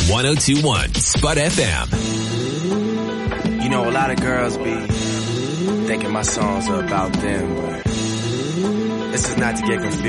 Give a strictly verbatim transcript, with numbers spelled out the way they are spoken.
one oh two point one Spud F M. You know, a lot of girls be thinking my songs are about them, but this is not to get confused.